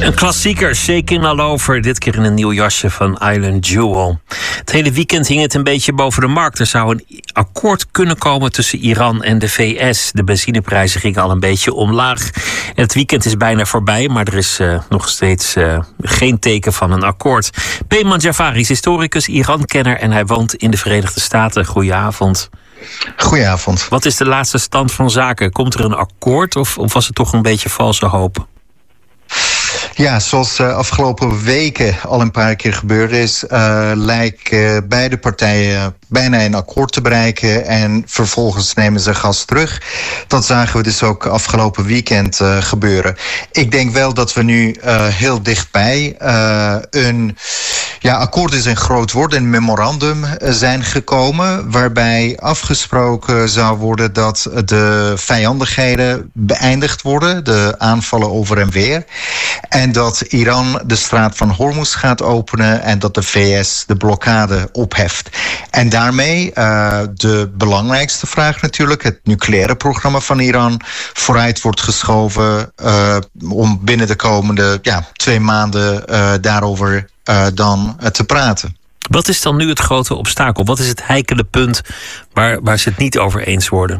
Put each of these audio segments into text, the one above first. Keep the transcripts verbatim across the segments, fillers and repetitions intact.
Een klassieker, Shakin' All Over. Dit keer in een nieuw jasje van Island Jewel. Het hele weekend hing het een beetje boven de markt. Er zou een akkoord kunnen komen tussen Iran en de V S. De benzineprijzen gingen al een beetje omlaag. En het weekend is bijna voorbij, maar er is uh, nog steeds uh, geen teken van een akkoord. Peyman Jafari is historicus, Iran-kenner en hij woont in de Verenigde Staten. Goedenavond. Goedenavond. Wat is de laatste stand van zaken? Komt er een akkoord of, of was het toch een beetje valse hoop? Ja, zoals uh, afgelopen weken al een paar keer gebeurd is, uh, lijken uh, beide partijen bijna een akkoord te bereiken en vervolgens nemen ze gas terug. Dat zagen we dus ook afgelopen weekend uh, gebeuren. Ik denk wel dat we nu uh, heel dichtbij uh, een ja, akkoord is een groot woord, een memorandum uh, zijn gekomen, waarbij afgesproken zou worden dat de vijandigheden beëindigd worden, de aanvallen over en weer. En dat Iran de straat van Hormuz gaat openen en dat de V S de blokkade opheft. En daarmee uh, de belangrijkste vraag natuurlijk, het nucleaire programma van Iran, vooruit wordt geschoven uh, om binnen de komende ja, twee maanden uh, daarover uh, dan uh, te praten. Wat is dan nu het grote obstakel? Wat is het heikele punt waar, waar ze het niet over eens worden?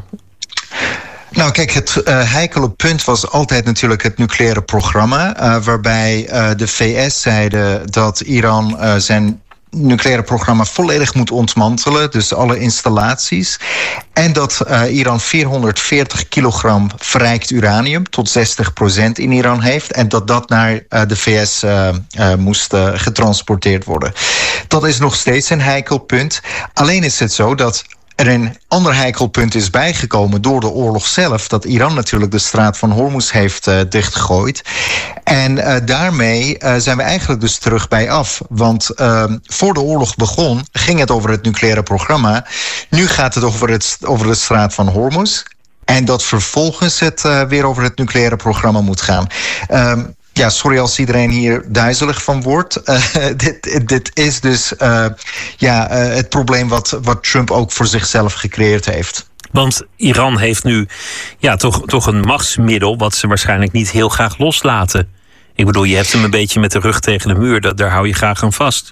Nou kijk, het uh, heikele punt was altijd natuurlijk het nucleaire programma, Uh, waarbij uh, de V S zeiden dat Iran uh, zijn nucleaire programma volledig moet ontmantelen. Dus alle installaties. En dat uh, Iran vierhonderdveertig kilogram verrijkt uranium tot zestig procent in Iran heeft. En dat dat naar uh, de V S uh, uh, moest uh, getransporteerd worden. Dat is nog steeds een heikel punt. Alleen is het zo dat er een ander heikelpunt is bijgekomen door de oorlog zelf, dat Iran natuurlijk de straat van Hormuz heeft uh, dichtgegooid. En uh, daarmee uh, zijn we eigenlijk dus terug bij af. Want uh, voor de oorlog begon, ging het over het nucleaire programma. Nu gaat het over, het, over de straat van Hormuz. En dat vervolgens het uh, weer over het nucleaire programma moet gaan. Um, Ja, sorry als iedereen hier duizelig van wordt. Uh, dit, dit is dus uh, ja, uh, het probleem wat, wat Trump ook voor zichzelf gecreëerd heeft. Want Iran heeft nu ja, toch, toch een machtsmiddel wat ze waarschijnlijk niet heel graag loslaten. Ik bedoel, je hebt hem een beetje met de rug tegen de muur. Daar, daar hou je graag aan vast.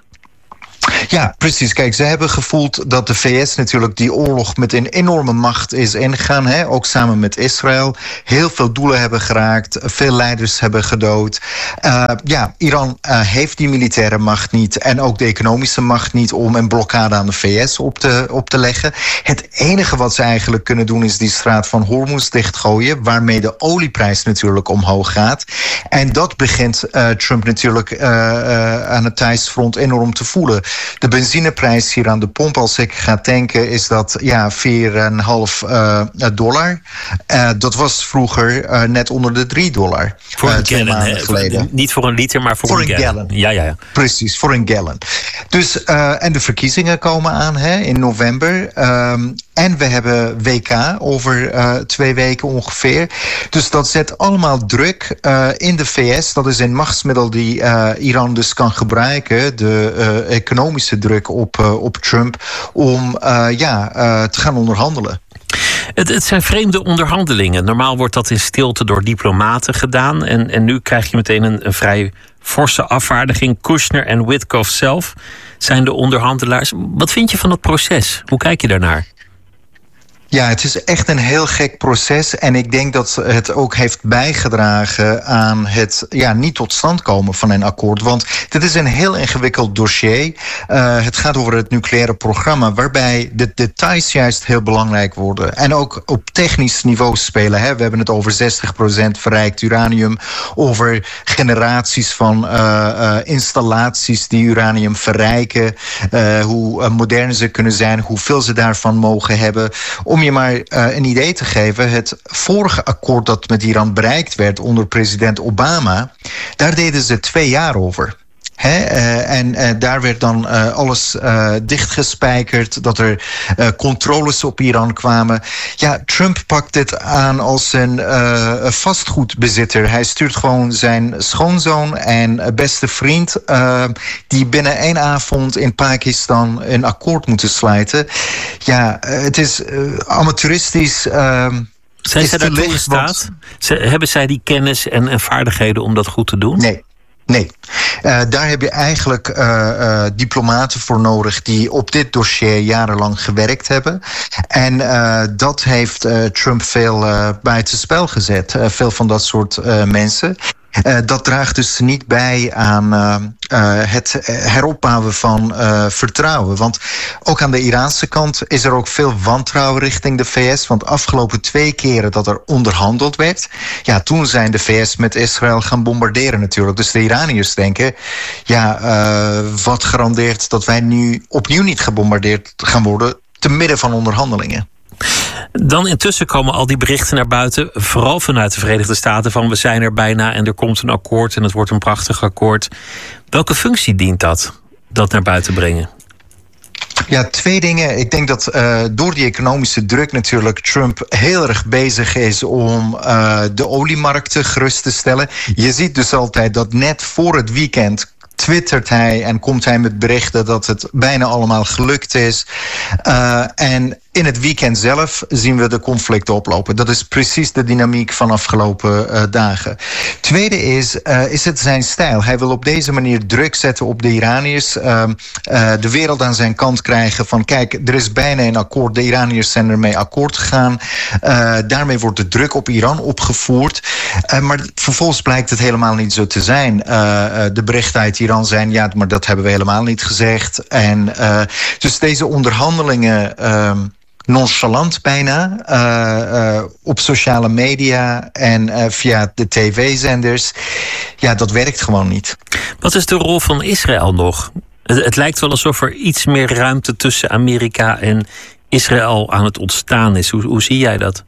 Ja, precies. Kijk, ze hebben gevoeld dat de V S natuurlijk die oorlog met een enorme macht is ingegaan. Hè? Ook samen met Israël. Heel veel doelen hebben geraakt. Veel leiders hebben gedood. Uh, ja, Iran uh, heeft die militaire macht niet. En ook de economische macht niet om een blokkade aan de V S op te, op te leggen. Het enige wat ze eigenlijk kunnen doen is die straat van Hormuz dichtgooien. Waarmee de olieprijs natuurlijk omhoog gaat. En dat begint uh, Trump natuurlijk uh, uh, aan het thuisfront enorm te voelen. De benzineprijs hier aan de pomp, als ik ga tanken, is dat ja, vier komma vijf uh, dollar. Uh, dat was vroeger uh, net onder de drie dollar. Voor uh, een twee gallon, maanden hè? geleden. Niet voor een liter, maar voor, voor een, een gallon. gallon. Ja, ja, ja. Precies, voor een gallon. Dus, uh, en de verkiezingen komen aan hè, in november. Um, en we hebben W K over uh, twee weken ongeveer. Dus dat zet allemaal druk uh, in de V S. Dat is een machtsmiddel die uh, Iran dus kan gebruiken. De uh, economische druk op, uh, op Trump om uh, ja, uh, te gaan onderhandelen. Het, het zijn vreemde onderhandelingen. Normaal wordt dat in stilte door diplomaten gedaan. En, en nu krijg je meteen een, een vrij forse afvaardiging. Kushner en Witkoff zelf zijn de onderhandelaars. Wat vind je van dat proces? Hoe kijk je daarnaar? Ja, het is echt een heel gek proces. En ik denk dat het ook heeft bijgedragen aan het ja, niet tot stand komen van een akkoord. Want dit is een heel ingewikkeld dossier. Uh, het gaat over het nucleaire programma, waarbij de details juist heel belangrijk worden. En ook op technisch niveau spelen. Hè. We hebben het over zestig procent verrijkt uranium. Over generaties van uh, uh, installaties die uranium verrijken. Uh, hoe uh, modern ze kunnen zijn. Hoeveel ze daarvan mogen hebben. Om je maar uh, een idee te geven, het vorige akkoord dat met Iran bereikt werd onder president Obama, daar deden ze twee jaar over. He, uh, en uh, daar werd dan uh, alles uh, dichtgespijkerd, dat er uh, controles op Iran kwamen. Ja, Trump pakt dit aan als een uh, vastgoedbezitter. Hij stuurt gewoon zijn schoonzoon en beste vriend, uh, die binnen één avond in Pakistan een akkoord moeten sluiten. Ja, uh, het is uh, amateuristisch. Uh, Zijn zij daartoe in staat? Wat... Hebben zij die kennis en, en vaardigheden om dat goed te doen? Nee. Nee, uh, daar heb je eigenlijk uh, uh, diplomaten voor nodig die op dit dossier jarenlang gewerkt hebben. En uh, dat heeft uh, Trump veel uh, buitenspel gezet, uh, veel van dat soort uh, mensen. Uh, dat draagt dus niet bij aan uh, uh, het heropbouwen van uh, vertrouwen. Want ook aan de Iraanse kant is er ook veel wantrouwen richting de V S. Want de afgelopen twee keren dat er onderhandeld werd, ja, toen zijn de V S met Israël gaan bombarderen natuurlijk. Dus de Iraniërs denken, ja, uh, wat garandeert dat wij nu opnieuw niet gebombardeerd gaan worden te midden van onderhandelingen? Dan intussen komen al die berichten naar buiten, vooral vanuit de Verenigde Staten, van we zijn er bijna en er komt een akkoord en het wordt een prachtig akkoord. Welke functie dient dat, dat naar buiten brengen? Ja, twee dingen. Ik denk dat uh, door die economische druk natuurlijk Trump heel erg bezig is om uh, de oliemarkten gerust te stellen. Je ziet dus altijd dat net voor het weekend twittert hij en komt hij met berichten dat het bijna allemaal gelukt is. Uh, en in het weekend zelf zien we de conflicten oplopen. Dat is precies de dynamiek van afgelopen uh, dagen. Tweede is, uh, is het zijn stijl. Hij wil op deze manier druk zetten op de Iraniërs. Uh, uh, de wereld aan zijn kant krijgen van kijk, er is bijna een akkoord. De Iraniërs zijn ermee akkoord gegaan. Uh, daarmee wordt de druk op Iran opgevoerd. Uh, maar vervolgens blijkt het helemaal niet zo te zijn. Uh, uh, de berichten uit Iran zijn, ja, maar dat hebben we helemaal niet gezegd. En uh, dus deze onderhandelingen Uh, nonchalant bijna, uh, uh, op sociale media en uh, via de tv-zenders. Ja, dat werkt gewoon niet. Wat is de rol van Israël nog? Het, het lijkt wel alsof er iets meer ruimte tussen Amerika en Israël aan het ontstaan is. Hoe, hoe zie jij dat?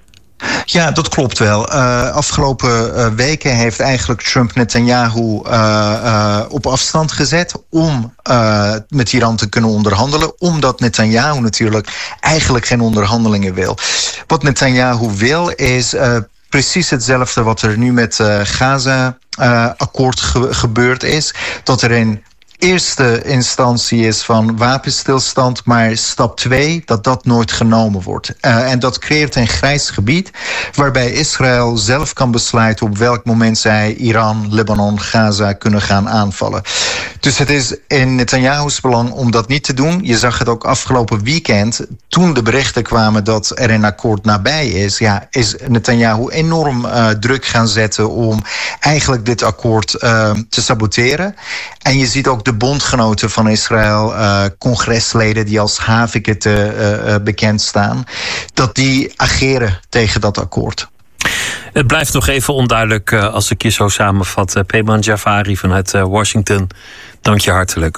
Ja, dat klopt wel. Uh, afgelopen uh, weken heeft eigenlijk Trump Netanyahu uh, uh, op afstand gezet om uh, met Iran te kunnen onderhandelen, omdat Netanyahu natuurlijk eigenlijk geen onderhandelingen wil. Wat Netanyahu wil is Uh, precies hetzelfde wat er nu met uh, Gaza-akkoord uh, ge- gebeurd is. Dat er in eerste instantie is van wapenstilstand, maar stap twee, dat dat nooit genomen wordt. Uh, en dat creëert een grijs gebied waarbij Israël zelf kan besluiten op welk moment zij Iran, Libanon, Gaza kunnen gaan aanvallen. Dus het is in Netanyahu's belang om dat niet te doen. Je zag het ook afgelopen weekend, toen de berichten kwamen dat er een akkoord nabij is, ja, is Netanyahu enorm uh, druk gaan zetten om eigenlijk dit akkoord uh, te saboteren. En je ziet ook de bondgenoten van Israël, uh, congresleden die als haviketen uh, uh, bekend staan, dat die ageren tegen dat akkoord. Het blijft nog even onduidelijk uh, als ik je zo samenvat. Uh, Peyman Jafari vanuit uh, Washington, dank je hartelijk.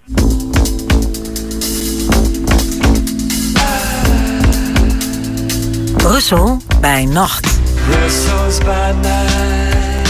Brussel bij nacht. Brussels by night.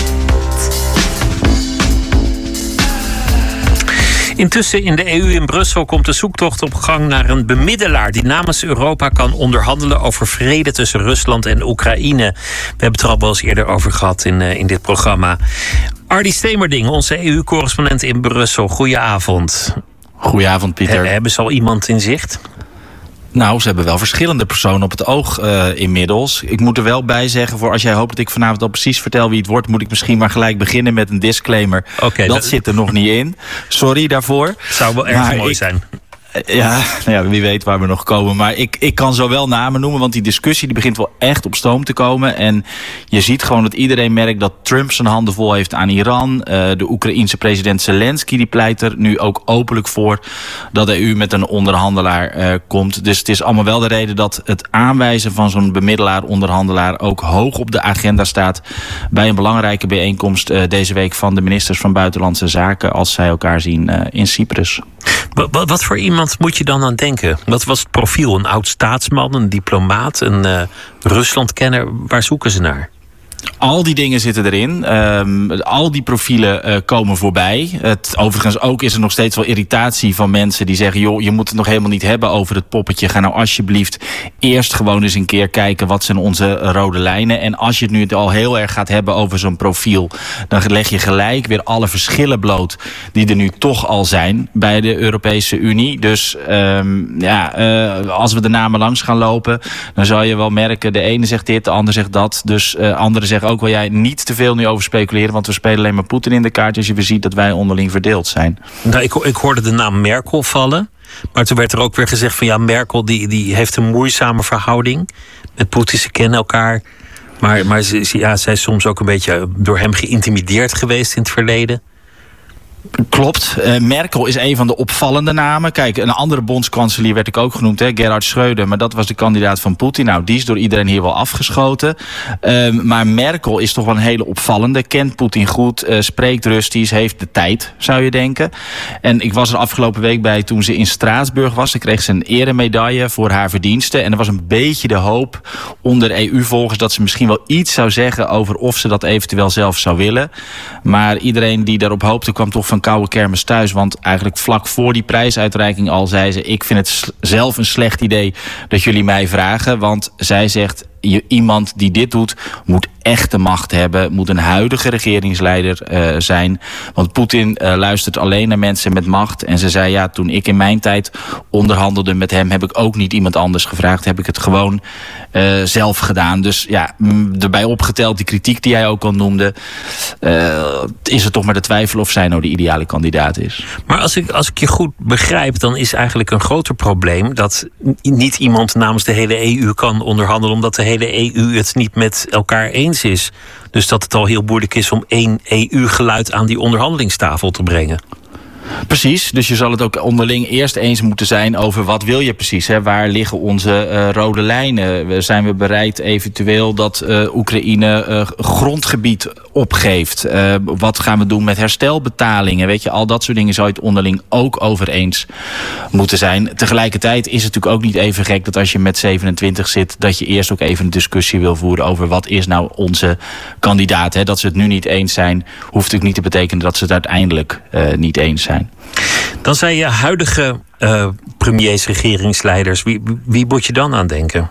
Intussen in de E U in Brussel komt de zoektocht op gang naar een bemiddelaar die namens Europa kan onderhandelen over vrede tussen Rusland en Oekraïne. We hebben het er al wel eens eerder over gehad in, uh, in dit programma. Ardy Stemerding, onze E U-correspondent in Brussel. Goedenavond. Goedenavond, Pieter. He, hebben ze al iemand in zicht? Nou, ze hebben wel verschillende personen op het oog uh, inmiddels. Ik moet er wel bij zeggen, voor als jij hoopt dat ik vanavond al precies vertel wie het wordt, moet ik misschien maar gelijk beginnen met een disclaimer. Okay, dat, dat zit er nog niet in. Sorry daarvoor. Zou wel erg maar mooi ik, zijn. Ja, nou ja, wie weet waar we nog komen. Maar ik, ik kan zo wel namen noemen, want die discussie die begint wel echt op stoom te komen. En je ziet gewoon dat iedereen merkt dat Trump zijn handen vol heeft aan Iran. Uh, de Oekraïense president Zelensky die pleit er nu ook openlijk voor dat de E U met een onderhandelaar uh, komt. Dus het is allemaal wel de reden dat het aanwijzen van zo'n bemiddelaar, onderhandelaar ook hoog op de agenda staat bij een belangrijke bijeenkomst uh, deze week van de ministers van Buitenlandse Zaken als zij elkaar zien uh, in Cyprus. Wat, wat, wat voor iemand moet je dan aan denken? Wat was het profiel? Een oud staatsman, een diplomaat, een uh, Ruslandkenner? Waar zoeken ze naar? Al die dingen zitten erin. Um, al die profielen uh, komen voorbij. Het, overigens ook is er nog steeds wel irritatie van mensen die zeggen, joh, je moet het nog helemaal niet hebben over het poppetje. Ga nou alsjeblieft eerst gewoon eens een keer kijken wat zijn onze rode lijnen. En als je het nu al heel erg gaat hebben over zo'n profiel, dan leg je gelijk weer alle verschillen bloot die er nu toch al zijn bij de Europese Unie. Dus um, ja, uh, als we de namen langs gaan lopen, dan zal je wel merken, de ene zegt dit, de ander zegt dat. Dus uh, anderen zeggen zeggen ook wel, jij niet te veel nu over speculeren, want we spelen alleen maar Poetin in de kaart als je weer ziet dat wij onderling verdeeld zijn. Nou, ik, ik hoorde de naam Merkel vallen. Maar toen werd er ook weer gezegd van ja, Merkel die, die heeft een moeizame verhouding met Poetin. Ze kennen elkaar. Maar, maar ze, ja, zij is soms ook een beetje door hem geïntimideerd geweest in het verleden. Klopt. Uh, Merkel is een van de opvallende namen. Kijk, een andere bondskanselier werd ik ook genoemd, hè, Gerhard Schröder. Maar dat was de kandidaat van Poetin. Nou, die is door iedereen hier wel afgeschoten. Uh, maar Merkel is toch wel een hele opvallende. Kent Poetin goed, uh, spreekt Russisch, heeft de tijd, zou je denken. En ik was er afgelopen week bij toen ze in Straatsburg was. Ze kreeg ze een eremedaille voor haar verdiensten. En er was een beetje de hoop onder E U-volgers dat ze misschien wel iets zou zeggen over of ze dat eventueel zelf zou willen. Maar iedereen die daarop hoopte kwam toch van koude kermis thuis. Want eigenlijk vlak voor die prijsuitreiking al zei ze, ik vind het zelf een slecht idee dat jullie mij vragen. Want zij zegt, je, iemand die dit doet moet echte macht hebben, moet een huidige regeringsleider uh, zijn. Want Poetin uh, luistert alleen naar mensen met macht. En ze zei, ja, toen ik in mijn tijd onderhandelde met hem, heb ik ook niet iemand anders gevraagd. Heb ik het gewoon uh, zelf gedaan. Dus ja, erbij opgeteld, die kritiek die hij ook al noemde, uh, is er toch maar de twijfel of zij nou de ideale kandidaat is. Maar als ik, als ik je goed begrijp, dan is eigenlijk een groter probleem dat niet iemand namens de hele E U kan onderhandelen, omdat de hele E U het niet met elkaar eens is. Dus dat het al heel moeilijk is om één E U-geluid aan die onderhandelingstafel te brengen. Precies, dus je zal het ook onderling eerst eens moeten zijn over wat wil je precies. Hè? Waar liggen onze uh, rode lijnen? Zijn we bereid eventueel dat uh, Oekraïne uh, grondgebied opgeeft? Uh, wat gaan we doen met herstelbetalingen? Weet je, al dat soort dingen zou je het onderling ook over eens moeten zijn. Tegelijkertijd is het natuurlijk ook niet even gek dat als je met zevenentwintig zit, dat je eerst ook even een discussie wil voeren over wat is nou onze kandidaat. Hè? Dat ze het nu niet eens zijn, hoeft natuurlijk niet te betekenen dat ze het uiteindelijk uh, niet eens zijn. Dan zei je huidige uh, premiers, regeringsleiders. Wie, wie moet je dan aan denken?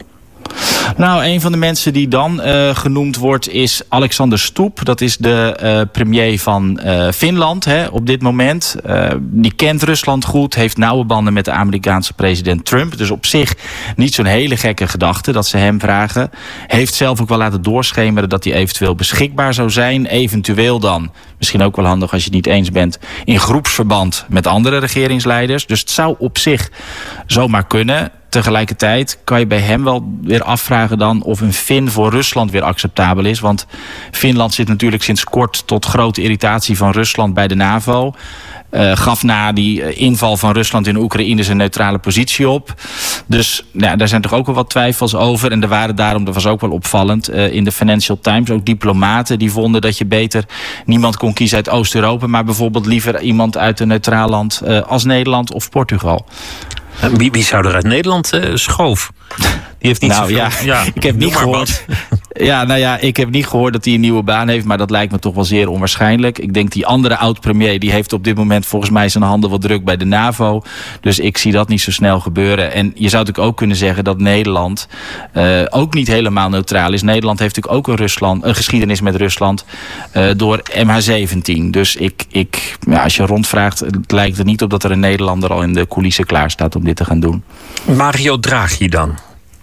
Nou, een van de mensen die dan uh, genoemd wordt is Alexander Stubb. Dat is de uh, premier van uh, Finland hè, op dit moment. Uh, die kent Rusland goed, heeft nauwe banden met de Amerikaanse president Trump. Dus op zich niet zo'n hele gekke gedachte dat ze hem vragen. Heeft zelf ook wel laten doorschemeren dat hij eventueel beschikbaar zou zijn. Eventueel dan, misschien ook wel handig als je het niet eens bent, in groepsverband met andere regeringsleiders. Dus het zou op zich zomaar kunnen. Tegelijkertijd kan je bij hem wel weer afvragen dan of een Fin voor Rusland weer acceptabel is. Want Finland zit natuurlijk sinds kort tot grote irritatie van Rusland bij de NAVO. Uh, gaf na die inval van Rusland in Oekraïne zijn neutrale positie op. Dus ja, daar zijn toch ook wel wat twijfels over. En er waren daarom, dat was ook wel opvallend, uh, in de Financial Times ook diplomaten die vonden dat je beter niemand kon kiezen uit Oost-Europa, maar bijvoorbeeld liever iemand uit een neutraal land uh, als Nederland of Portugal. Wie, wie zou er uit Nederland uh, schoof? Die heeft niet nou, zoveel... Ja, ja, ik heb niet gehoord. Ja, nou ja, ik heb niet gehoord dat hij een nieuwe baan heeft, maar dat lijkt me toch wel zeer onwaarschijnlijk. Ik denk die andere oud-premier, die heeft op dit moment volgens mij zijn handen wat druk bij de NAVO. Dus ik zie dat niet zo snel gebeuren. En je zou natuurlijk ook kunnen zeggen dat Nederland uh, ook niet helemaal neutraal is. Nederland heeft natuurlijk ook een, Rusland, een geschiedenis met Rusland uh, door M H zeventien. Dus ik, ik, ja, als je rondvraagt, het lijkt er niet op dat er een Nederlander al in de coulissen klaar staat om dit te gaan doen. Mario Draghi dan?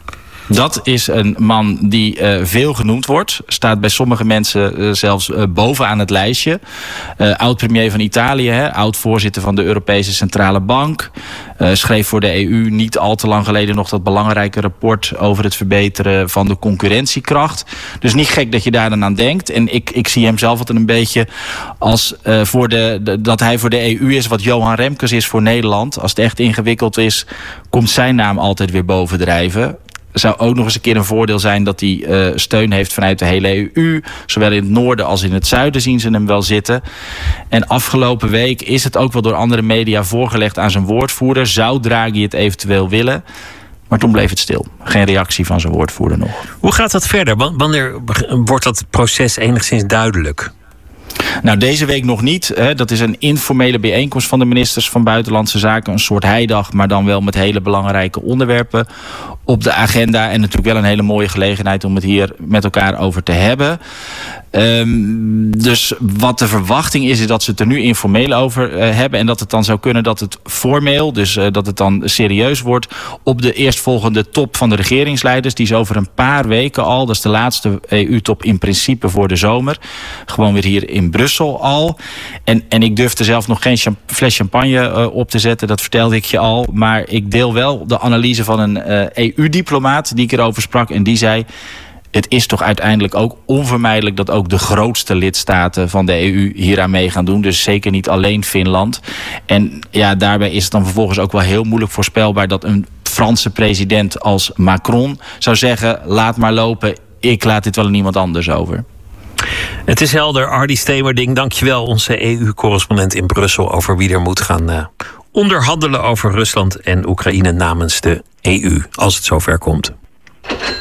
Dat is een man die uh, veel genoemd wordt. Staat bij sommige mensen uh, zelfs uh, bovenaan het lijstje. Uh, oud-premier van Italië, hè, oud-voorzitter van de Europese Centrale Bank. Uh, schreef voor de E U niet al te lang geleden nog dat belangrijke rapport over het verbeteren van de concurrentiekracht. Dus niet gek dat je daar dan aan denkt. En ik, ik zie hem zelf altijd een beetje als uh, voor de, de, dat hij voor de E U is wat Johan Remkes is voor Nederland. Als het echt ingewikkeld is, komt zijn naam altijd weer bovendrijven. Zou ook nog eens een keer een voordeel zijn dat hij uh, steun heeft vanuit de hele E U. Zowel in het noorden als in het zuiden zien ze hem wel zitten. En afgelopen week is het ook wel door andere media voorgelegd aan zijn woordvoerder. Zou Draghi het eventueel willen? Maar toen bleef het stil. Geen reactie van zijn woordvoerder nog. Hoe gaat dat verder? Wanneer wordt dat proces enigszins duidelijk? Nou, deze week nog niet. Hè. Dat is een informele bijeenkomst van de ministers van Buitenlandse Zaken. Een soort heidag, maar dan wel met hele belangrijke onderwerpen op de agenda. En natuurlijk wel een hele mooie gelegenheid om het hier met elkaar over te hebben. Um, dus wat de verwachting is, is dat ze het er nu informeel over uh, hebben. En dat het dan zou kunnen dat het formeel, dus uh, dat het dan serieus wordt op de eerstvolgende top van de regeringsleiders. Die is over een paar weken al. Dat is de laatste E U-top in principe voor de zomer. Gewoon weer hier in Brussel al. En, en ik durfde zelf nog geen champ- fles champagne uh, op te zetten. Dat vertelde ik je al. Maar ik deel wel de analyse van een uh, E U-diplomaat die ik erover sprak. En die zei: het is toch uiteindelijk ook onvermijdelijk dat ook de grootste lidstaten van de E U hieraan mee gaan doen. Dus zeker niet alleen Finland. En ja, daarbij is het dan vervolgens ook wel heel moeilijk voorspelbaar dat een Franse president als Macron zou zeggen: laat maar lopen, ik laat dit wel aan iemand anders over. Het is helder. Ardy Stemerding, dankjewel. Onze E U-correspondent in Brussel over wie er moet gaan uh, onderhandelen over Rusland en Oekraïne namens de E U, als het zover komt.